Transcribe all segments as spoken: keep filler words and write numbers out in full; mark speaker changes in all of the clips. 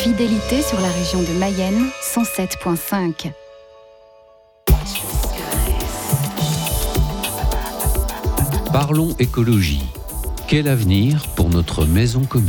Speaker 1: Fidélité sur la région de Mayenne, cent sept virgule cinq.
Speaker 2: Parlons écologie. Quel avenir pour notre maison commune ?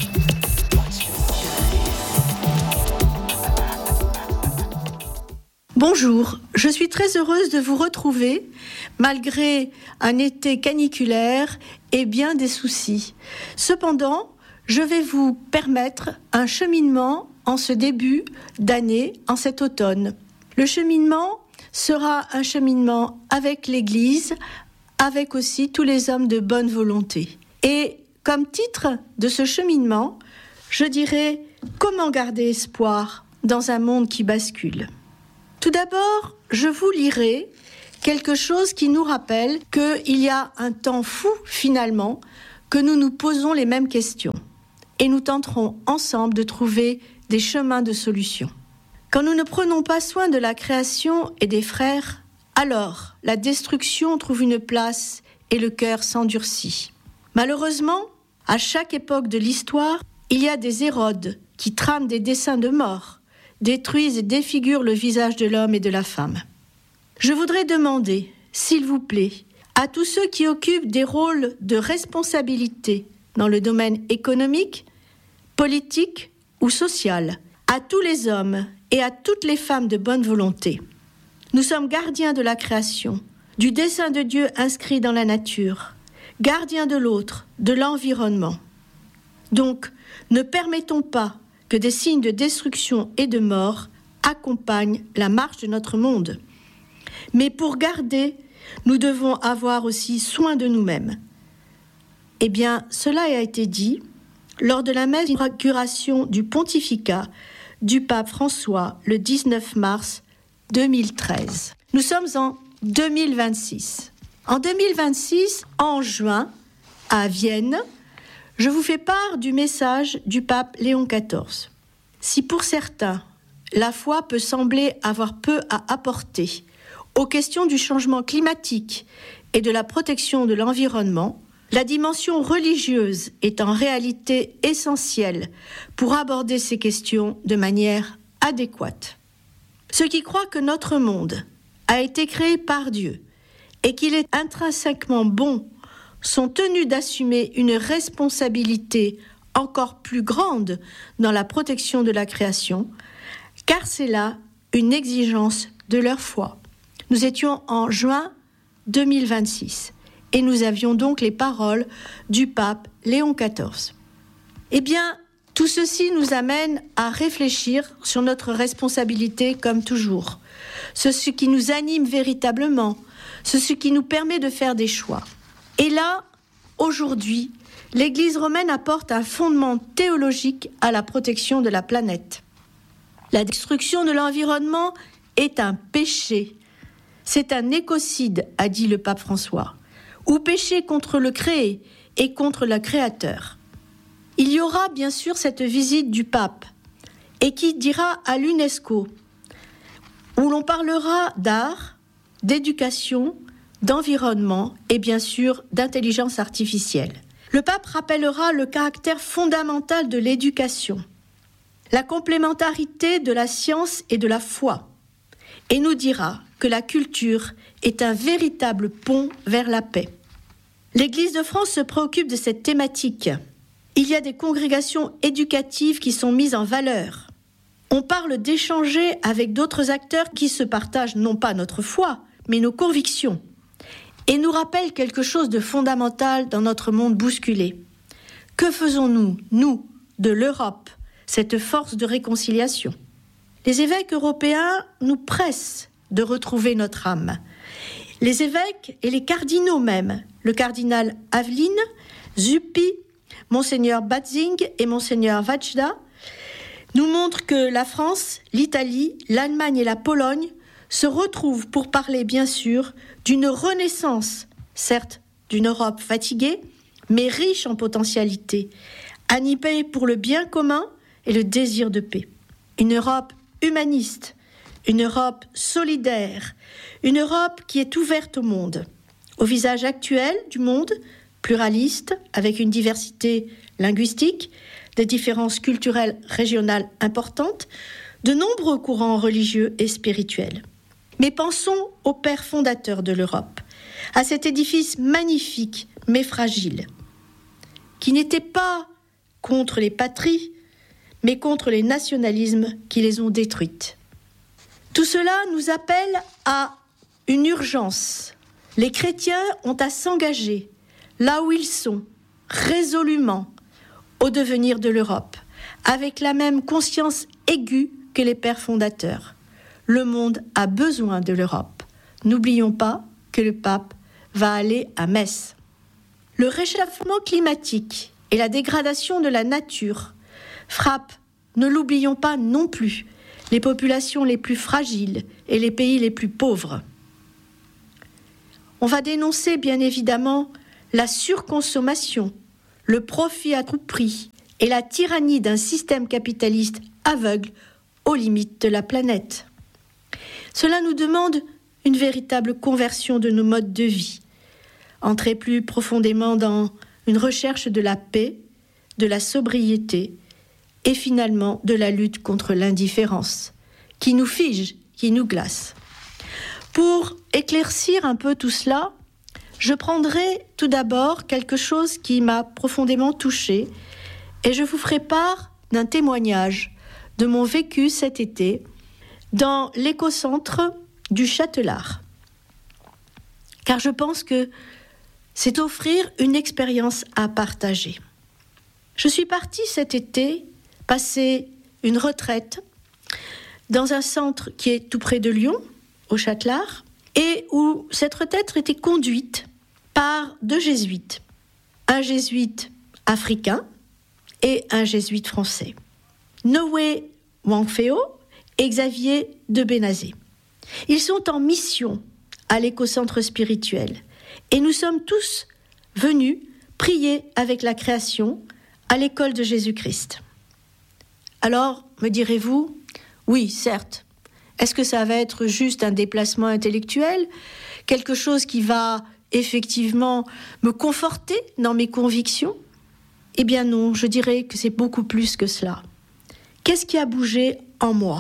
Speaker 3: Bonjour, je suis très heureuse de vous retrouver malgré un été caniculaire et bien des soucis. Cependant, je vais vous permettre un cheminement en ce début d'année, en cet automne. Le cheminement sera un cheminement avec l'Église, avec aussi tous les hommes de bonne volonté. Et comme titre de ce cheminement, je dirais « Comment garder espoir dans un monde qui bascule ?» Tout d'abord, je vous lirai quelque chose qui nous rappelle qu'il y a un temps fou, finalement, que nous nous posons les mêmes questions. Et nous tenterons ensemble de trouver des chemins de solution. Quand nous ne prenons pas soin de la création et des frères, alors la destruction trouve une place et le cœur s'endurcit. Malheureusement, à chaque époque de l'histoire, il y a des Hérodes qui trament des desseins de mort, détruisent et défigurent le visage de l'homme et de la femme. Je voudrais demander, s'il vous plaît, à tous ceux qui occupent des rôles de responsabilité dans le domaine économique, politique ou social, à tous les hommes et à toutes les femmes de bonne volonté. Nous sommes gardiens de la création, du dessein de Dieu inscrit dans la nature, gardiens de l'autre, de l'environnement. Donc, ne permettons pas que des signes de destruction et de mort accompagnent la marche de notre monde. Mais pour garder, nous devons avoir aussi soin de nous-mêmes. Eh bien, cela a été dit lors de la messe d'inauguration du pontificat du pape François le dix-neuf mars deux mille treize. Nous sommes en deux mille vingt-six. En deux mille vingt-six, en juin, à Vienne, je vous fais part du message du pape Léon quatorze. Si pour certains, la foi peut sembler avoir peu à apporter aux questions du changement climatique et de la protection de l'environnement, la dimension religieuse est en réalité essentielle pour aborder ces questions de manière adéquate. Ceux qui croient que notre monde a été créé par Dieu et qu'il est intrinsèquement bon sont tenus d'assumer une responsabilité encore plus grande dans la protection de la création, car c'est là une exigence de leur foi. Nous étions en juin deux mille vingt-six. Et nous avions donc les paroles du pape Léon quatorze. Eh bien, tout ceci nous amène à réfléchir sur notre responsabilité comme toujours. Ce qui nous anime véritablement, ce qui nous permet de faire des choix. Et là, aujourd'hui, l'Église romaine apporte un fondement théologique à la protection de la planète. La destruction de l'environnement est un péché. C'est un écocide, a dit le pape François. Ou péché contre le créé et contre le créateur. Il y aura bien sûr cette visite du pape et qui dira à l'UNESCO, où l'on parlera d'art, d'éducation, d'environnement et bien sûr d'intelligence artificielle. Le pape rappellera le caractère fondamental de l'éducation, la complémentarité de la science et de la foi, et nous dira que la culture est un véritable pont vers la paix. L'Église de France se préoccupe de cette thématique. Il y a des congrégations éducatives qui sont mises en valeur. On parle d'échanger avec d'autres acteurs qui se partagent non pas notre foi, mais nos convictions, et nous rappellent quelque chose de fondamental dans notre monde bousculé. Que faisons-nous, nous, de l'Europe, cette force de réconciliation ? Les évêques européens nous pressent de retrouver notre âme. Les évêques et les cardinaux même, le cardinal Aveline, Zuppi, Monseigneur Batzing et Monseigneur Vajda, nous montrent que la France, l'Italie, l'Allemagne et la Pologne se retrouvent pour parler bien sûr d'une renaissance, certes d'une Europe fatiguée, mais riche en potentialités, animée pour le bien commun et le désir de paix. Une Europe humaniste, une Europe solidaire, une Europe qui est ouverte au monde, au visage actuel du monde, pluraliste, avec une diversité linguistique, des différences culturelles régionales importantes, de nombreux courants religieux et spirituels. Mais pensons aux pères fondateurs de l'Europe, à cet édifice magnifique mais fragile, qui n'était pas contre les patries, mais contre les nationalismes qui les ont détruites. Tout cela nous appelle à une urgence. Les chrétiens ont à s'engager, là où ils sont, résolument, au devenir de l'Europe, avec la même conscience aiguë que les pères fondateurs. Le monde a besoin de l'Europe. N'oublions pas que le pape va aller à Metz. Le réchauffement climatique et la dégradation de la nature frappent, ne l'oublions pas non plus, les populations les plus fragiles et les pays les plus pauvres. On va dénoncer bien évidemment la surconsommation, le profit à tout prix et la tyrannie d'un système capitaliste aveugle aux limites de la planète. Cela nous demande une véritable conversion de nos modes de vie, entrer plus profondément dans une recherche de la paix, de la sobriété et finalement de la lutte contre l'indifférence, qui nous fige, qui nous glace. Pour éclaircir un peu tout cela, je prendrai tout d'abord quelque chose qui m'a profondément touchée et je vous ferai part d'un témoignage de mon vécu cet été dans l'écocentre du Châtelard. Car je pense que c'est offrir une expérience à partager. Je suis partie cet été passer une retraite dans un centre qui est tout près de Lyon, au Châtelard, et où cette retraite était conduite par deux jésuites, un jésuite africain et un jésuite français, Noé Wangfeo et Xavier de Benazé. Ils sont en mission à l'écocentre spirituel et nous sommes tous venus prier avec la création à l'école de Jésus-Christ. Alors, me direz-vous, oui, certes, est-ce que ça va être juste un déplacement intellectuel, quelque chose qui va effectivement me conforter dans mes convictions ? Eh bien non, je dirais que c'est beaucoup plus que cela. Qu'est-ce qui a bougé en moi ?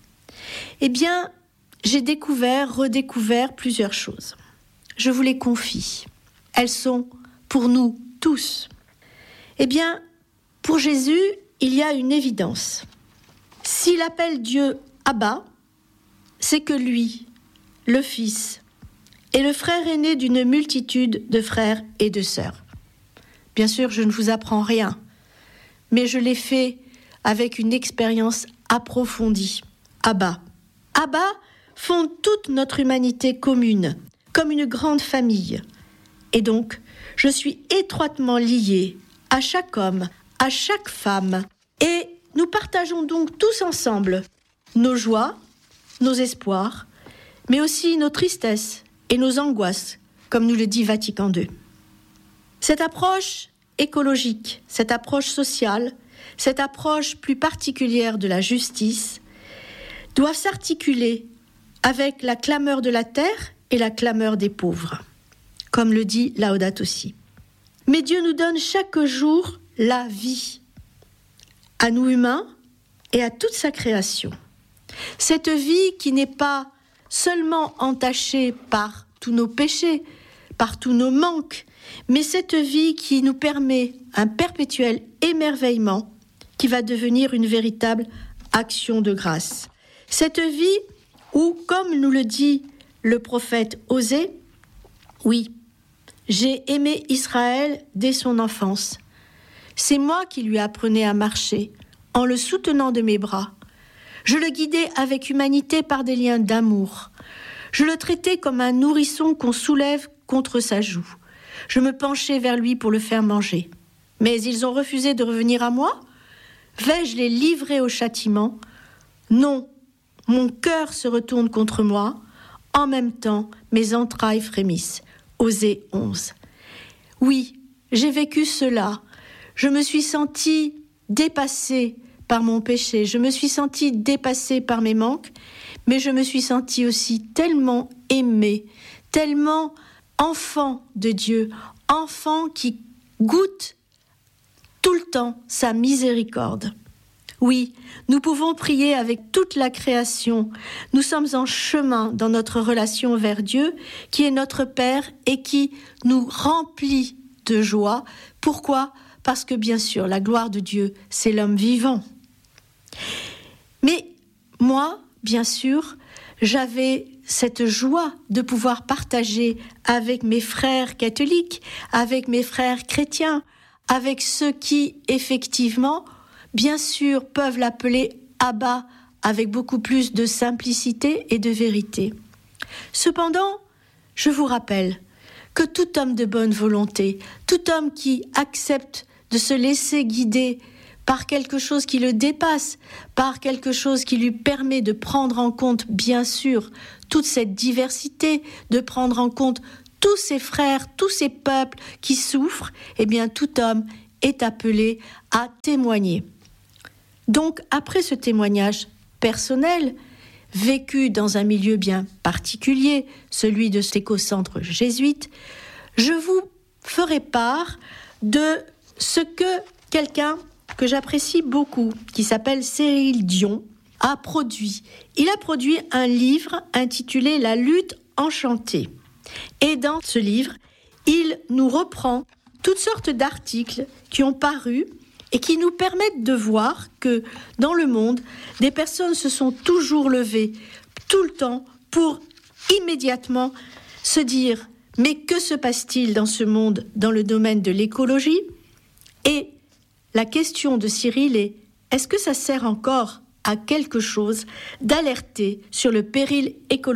Speaker 3: Eh bien, j'ai découvert, redécouvert plusieurs choses. Je vous les confie. Elles sont pour nous tous. Eh bien, pour Jésus, il y a une évidence. S'il appelle Dieu Abba, c'est que lui, le Fils, est le frère aîné d'une multitude de frères et de sœurs. Bien sûr, je ne vous apprends rien, mais je l'ai fait avec une expérience approfondie. Abba. Abba fonde toute notre humanité commune, comme une grande famille. Et donc, je suis étroitement liée à chaque homme, à chaque femme. Et nous partageons donc tous ensemble nos joies, nos espoirs, mais aussi nos tristesses et nos angoisses, comme nous le dit Vatican deux. Cette approche écologique, cette approche sociale, cette approche plus particulière de la justice, doivent s'articuler avec la clameur de la terre et la clameur des pauvres, comme le dit Laudato Si. Mais Dieu nous donne chaque jour la vie, à nous humains et à toute sa création. Cette vie qui n'est pas seulement entachée par tous nos péchés, par tous nos manques, mais cette vie qui nous permet un perpétuel émerveillement qui va devenir une véritable action de grâce. Cette vie où, comme nous le dit le prophète Osée, oui, j'ai aimé Israël dès son enfance. C'est moi qui lui apprenais à marcher, en le soutenant de mes bras. Je le guidais avec humanité par des liens d'amour. Je le traitais comme un nourrisson qu'on soulève contre sa joue. Je me penchais vers lui pour le faire manger. Mais ils ont refusé de revenir à moi ? Vais-je les livrer au châtiment ? Non, mon cœur se retourne contre moi. En même temps, mes entrailles frémissent. Osée onze. Oui, j'ai vécu cela. Je me suis sentie dépassée par mon péché. Je me suis sentie dépassée par mes manques, mais je me suis sentie aussi tellement aimée, tellement enfant de Dieu, enfant qui goûte tout le temps sa miséricorde. Oui, nous pouvons prier avec toute la création. Nous sommes en chemin dans notre relation vers Dieu, qui est notre Père et qui nous remplit de joie. Pourquoi ? Parce que bien sûr, la gloire de Dieu, c'est l'homme vivant. Mais moi, bien sûr, j'avais cette joie de pouvoir partager avec mes frères catholiques, avec mes frères chrétiens, avec ceux qui, effectivement, bien sûr, peuvent l'appeler Abba avec beaucoup plus de simplicité et de vérité. Cependant, je vous rappelle que tout homme de bonne volonté, tout homme qui accepte de se laisser guider par quelque chose qui le dépasse, par quelque chose qui lui permet de prendre en compte, bien sûr, toute cette diversité, de prendre en compte tous ses frères, tous ces peuples qui souffrent, eh bien, tout homme est appelé à témoigner. Donc, après ce témoignage personnel, vécu dans un milieu bien particulier, celui de cet écocentre jésuite, je vous ferai part de ce que quelqu'un que j'apprécie beaucoup, qui s'appelle Cyril Dion, a produit. Il a produit un livre intitulé « La lutte enchantée ». Et dans ce livre, il nous reprend toutes sortes d'articles qui ont paru et qui nous permettent de voir que dans le monde, des personnes se sont toujours levées tout le temps pour immédiatement se dire « Mais que se passe-t-il dans ce monde dans le domaine de l'écologie ?» Et la question de Cyril est « Est-ce que ça sert encore à quelque chose d'alerter sur le péril écologique ?»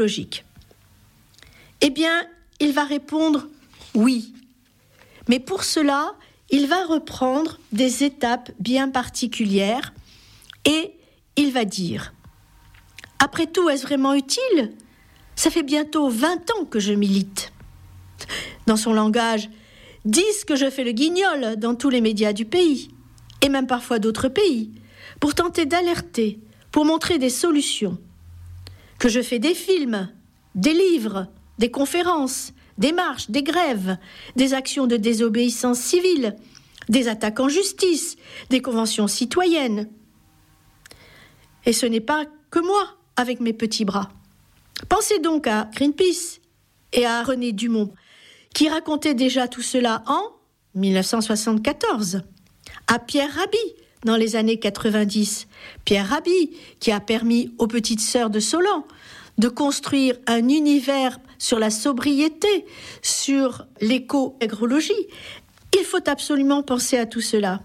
Speaker 3: Eh bien, il va répondre « Oui ». Mais pour cela, il va reprendre des étapes bien particulières et il va dire « Après tout, est-ce vraiment utile ? Ça fait bientôt vingt ans que je milite. » Dans son langage, disent que je fais le guignol dans tous les médias du pays, et même parfois d'autres pays, pour tenter d'alerter, pour montrer des solutions. Que je fais des films, des livres, des conférences, des marches, des grèves, des actions de désobéissance civile, des attaques en justice, des conventions citoyennes. Et ce n'est pas que moi, avec mes petits bras. Pensez donc à Greenpeace et à René Dumont, qui racontait déjà tout cela en dix-neuf cent soixante-quatorze. À Pierre Rabhi, dans les années quatre-vingt-dix. Pierre Rabhi, qui a permis aux petites sœurs de Solan de construire un univers sur la sobriété, sur l'éco-agrologie. Il faut absolument penser à tout cela.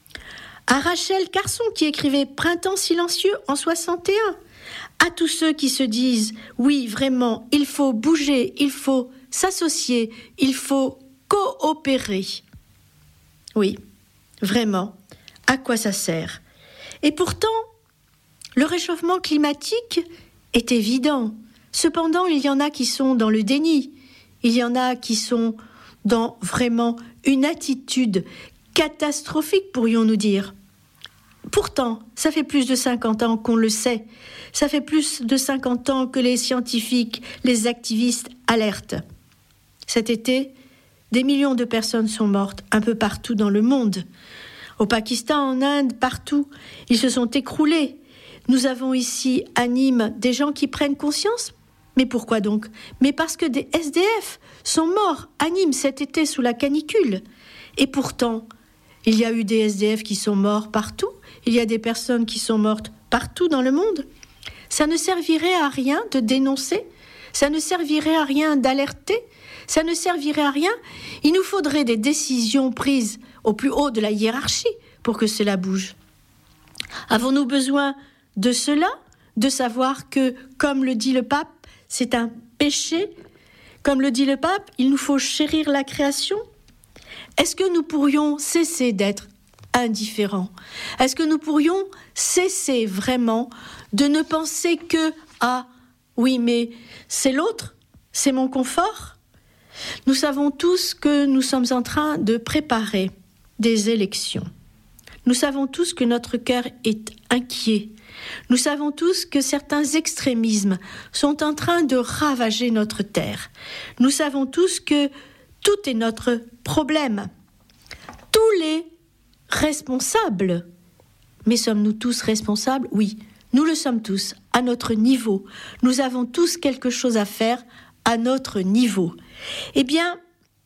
Speaker 3: À Rachel Carson, qui écrivait « Printemps silencieux » en soixante et un. À tous ceux qui se disent « Oui, vraiment, il faut bouger, il faut s'associer, il faut coopérer. » Oui, vraiment, à quoi ça sert ? Et pourtant, le réchauffement climatique est évident. Cependant, il y en a qui sont dans le déni. Il y en a qui sont dans vraiment une attitude catastrophique, pourrions-nous dire. Pourtant, ça fait plus de cinquante ans qu'on le sait. Ça fait plus de cinquante ans que les scientifiques, les activistes alertent. Cet été, des millions de personnes sont mortes un peu partout dans le monde. Au Pakistan, en Inde, partout, ils se sont écroulés. Nous avons ici à Nîmes des gens qui prennent conscience. Mais pourquoi donc ? Mais parce que des S D F sont morts à Nîmes cet été sous la canicule. Et pourtant, il y a eu des S D F qui sont morts partout. Il y a des personnes qui sont mortes partout dans le monde. Ça ne servirait à rien de dénoncer. Ça ne servirait à rien d'alerter. Ça ne servirait à rien. Il nous faudrait des décisions prises au plus haut de la hiérarchie pour que cela bouge. Avons-nous besoin de cela ? De savoir que, comme le dit le pape, c'est un péché. Comme le dit le pape, il nous faut chérir la création. Est-ce que nous pourrions cesser d'être indifférents ? Est-ce que nous pourrions cesser vraiment de ne penser que « Ah, oui, mais c'est l'autre, c'est mon confort ?» Nous savons tous que nous sommes en train de préparer des élections. Nous savons tous que notre cœur est inquiet. Nous savons tous que certains extrémismes sont en train de ravager notre terre. Nous savons tous que tout est notre problème. Tous les responsables. Mais sommes-nous tous responsables ? Oui, nous le sommes tous, à notre niveau. Nous avons tous quelque chose à faire à notre niveau. Eh bien,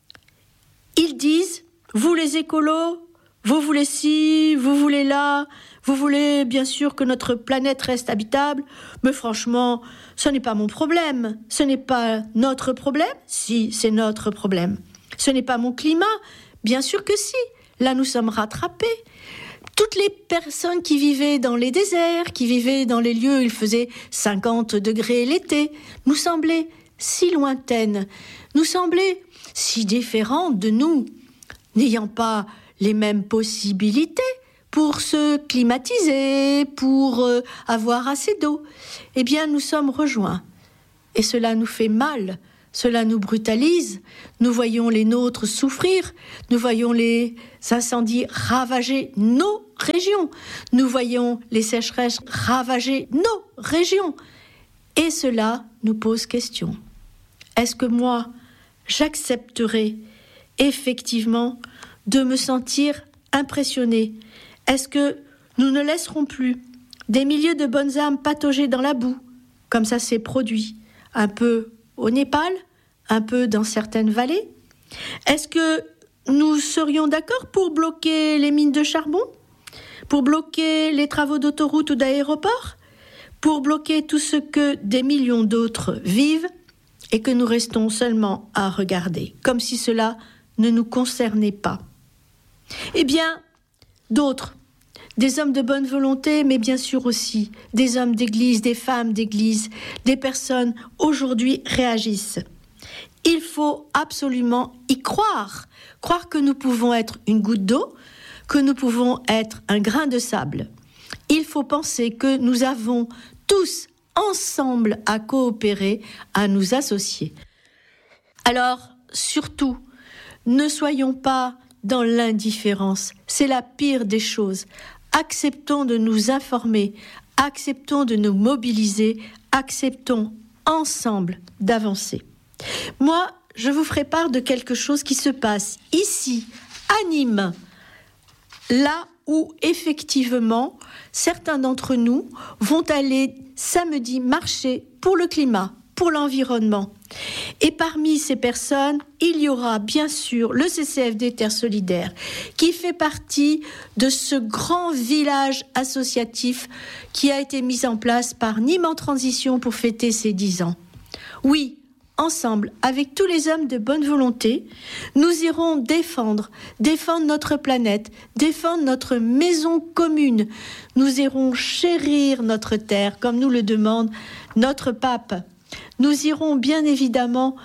Speaker 3: ils disent, vous les écolos, vous voulez ci, vous voulez là, vous voulez bien sûr que notre planète reste habitable, mais franchement, ce n'est pas mon problème. Ce n'est pas notre problème ? Si, c'est notre problème. Ce n'est pas mon climat ? Bien sûr que si. Là, nous sommes rattrapés. Toutes les personnes qui vivaient dans les déserts, qui vivaient dans les lieux où il faisait cinquante degrés l'été, nous semblaient si lointaines, nous semblaient si différentes de nous, n'ayant pas les mêmes possibilités pour se climatiser, pour euh, avoir assez d'eau. Eh bien, nous sommes rejoints. Et cela nous fait mal, cela nous brutalise. Nous voyons les nôtres souffrir, nous voyons les incendies ravager nos régions, nous voyons les sécheresses ravager nos régions. Et cela nous pose question. Est-ce que moi, j'accepterai effectivement de me sentir impressionnée ? Est-ce que nous ne laisserons plus des milliers de bonnes âmes patauger dans la boue, comme ça s'est produit un peu au Népal, un peu dans certaines vallées ? Est-ce que nous serions d'accord pour bloquer les mines de charbon ? Pour bloquer les travaux d'autoroute ou d'aéroport ? Pour bloquer tout ce que des millions d'autres vivent et que nous restons seulement à regarder, comme si cela ne nous concernait pas ? Eh bien, d'autres, des hommes de bonne volonté, mais bien sûr aussi des hommes d'église, des femmes d'église, des personnes aujourd'hui réagissent. Il faut absolument y croire, croire que nous pouvons être une goutte d'eau, que nous pouvons être un grain de sable. Il faut penser que nous avons tous ensemble à coopérer, à nous associer. Alors, surtout, ne soyons pas dans l'indifférence, c'est la pire des choses. Acceptons de nous informer, acceptons de nous mobiliser, acceptons ensemble d'avancer. Moi, je vous ferai part de quelque chose qui se passe ici, à Nîmes, là où effectivement certains d'entre nous vont aller samedi marcher pour le climat, pour l'environnement. Et parmi ces personnes, il y aura bien sûr le C C F D Terre Solidaire, qui fait partie de ce grand village associatif qui a été mis en place par Nîmes en Transition pour fêter ses dix ans. Oui, ensemble, avec tous les hommes de bonne volonté, nous irons défendre, défendre notre planète, défendre notre maison commune. Nous irons chérir notre terre, comme nous le demande notre pape. Nous irons bien évidemment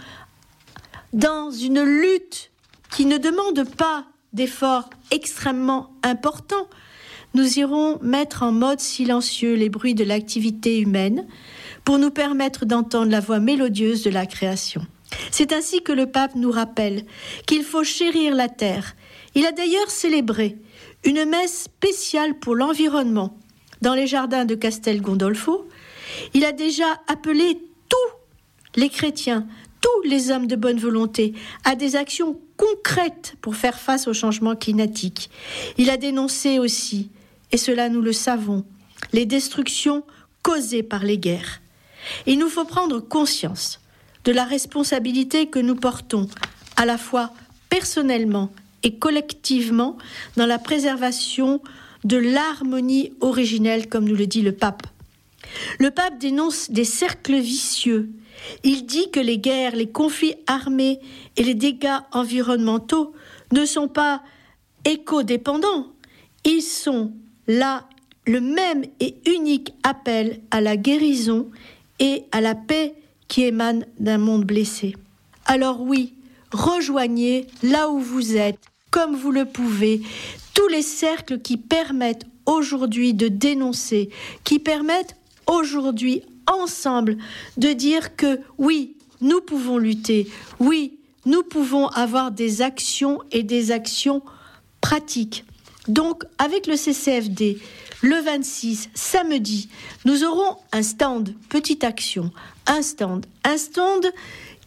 Speaker 3: dans une lutte qui ne demande pas d'efforts extrêmement importants. Nous irons mettre en mode silencieux les bruits de l'activité humaine pour nous permettre d'entendre la voix mélodieuse de la création. C'est ainsi que le pape nous rappelle qu'il faut chérir la terre. Il a d'ailleurs célébré une messe spéciale pour l'environnement dans les jardins de Castel Gandolfo. Il a déjà appelé tous les chrétiens, tous les hommes de bonne volonté à des actions concrètes pour faire face au changement climatique. Il a dénoncé aussi, et cela nous le savons, les destructions causées par les guerres. Il nous faut prendre conscience de la responsabilité que nous portons à la fois personnellement et collectivement dans la préservation de l'harmonie originelle, comme nous le dit le pape. Le pape dénonce des cercles vicieux. Il dit que les guerres, les conflits armés et les dégâts environnementaux ne sont pas éco-dépendants. Ils sont là le même et unique appel à la guérison et à la paix qui émane d'un monde blessé. Alors oui, rejoignez là où vous êtes, comme vous le pouvez, tous les cercles qui permettent aujourd'hui de dénoncer, qui permettent aujourd'hui ensemble de dire que oui, nous pouvons lutter, oui, nous pouvons avoir des actions et des actions pratiques. Donc, avec le C C F D, le vingt-six, samedi, nous aurons un stand, petite action, un stand, un stand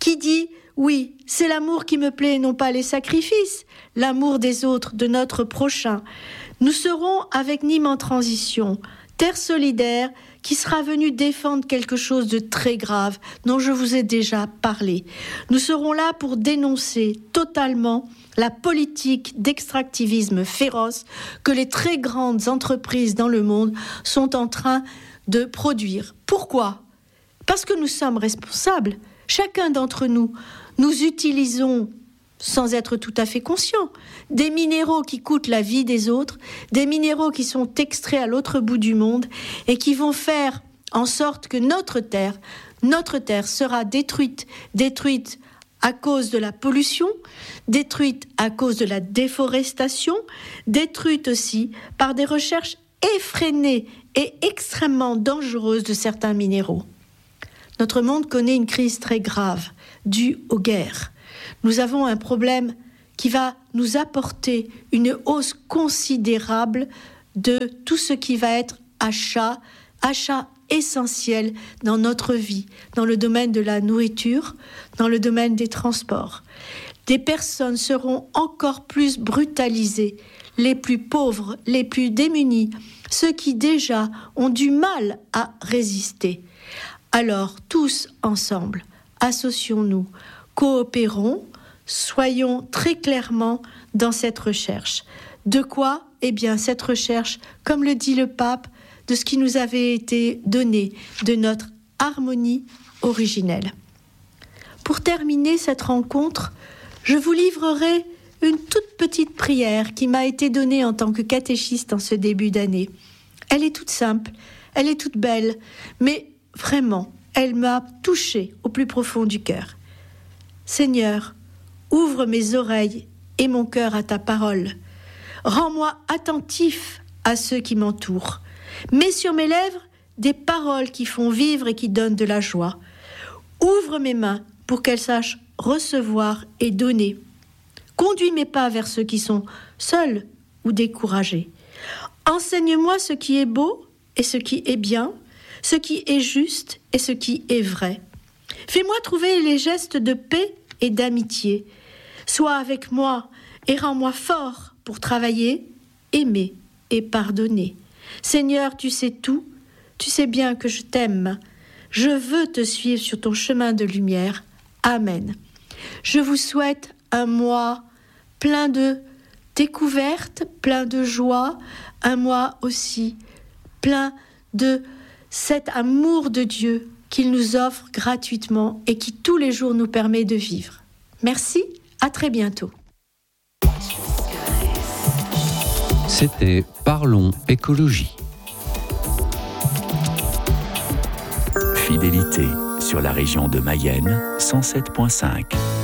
Speaker 3: qui dit « Oui, c'est l'amour qui me plaît et non pas les sacrifices, l'amour des autres, de notre prochain ». Nous serons avec Nîmes en transition, terre solidaire qui sera venue défendre quelque chose de très grave dont je vous ai déjà parlé. Nous serons là pour dénoncer totalement la politique d'extractivisme féroce que les très grandes entreprises dans le monde sont en train de produire. Pourquoi ? Parce que nous sommes responsables. Chacun d'entre nous, nous utilisons, sans être tout à fait conscients, des minéraux qui coûtent la vie des autres, des minéraux qui sont extraits à l'autre bout du monde et qui vont faire en sorte que notre terre, notre terre sera détruite, détruite à cause de la pollution, détruite à cause de la déforestation, détruite aussi par des recherches effrénées et extrêmement dangereuses de certains minéraux. Notre monde connaît une crise très grave, due aux guerres. Nous avons un problème qui va nous apporter une hausse considérable de tout ce qui va être achat, achat essentiel dans notre vie, dans le domaine de la nourriture, dans le domaine des transports. Des personnes seront encore plus brutalisées, les plus pauvres, les plus démunis, ceux qui déjà ont du mal à résister. Alors, tous ensemble, associons-nous, coopérons, soyons très clairement dans cette recherche. De quoi ? Eh bien, cette recherche, comme le dit le pape, de ce qui nous avait été donné, de notre harmonie originelle. Pour terminer cette rencontre, je vous livrerai une toute petite prière qui m'a été donnée en tant que catéchiste en ce début d'année. Elle est toute simple, elle est toute belle, mais vraiment, elle m'a touchée au plus profond du cœur. Seigneur, ouvre mes oreilles et mon cœur à ta parole. Rends-moi attentif à ceux qui m'entourent. Mets sur mes lèvres des paroles qui font vivre et qui donnent de la joie. Ouvre mes mains pour qu'elles sachent recevoir et donner. Conduis mes pas vers ceux qui sont seuls ou découragés. Enseigne-moi ce qui est beau et ce qui est bien, ce qui est juste et ce qui est vrai. Fais-moi trouver les gestes de paix et d'amitié. Sois avec moi et rends-moi fort pour travailler, aimer et pardonner. Seigneur, tu sais tout, tu sais bien que je t'aime. Je veux te suivre sur ton chemin de lumière. Amen. Je vous souhaite un mois plein de découvertes, plein de joie, un mois aussi plein de cet amour de Dieu qu'il nous offre gratuitement et qui tous les jours nous permet de vivre. Merci, à très bientôt.
Speaker 2: C'était Parlons écologie.
Speaker 4: Fidélité sur la région de Mayenne, cent sept virgule cinq.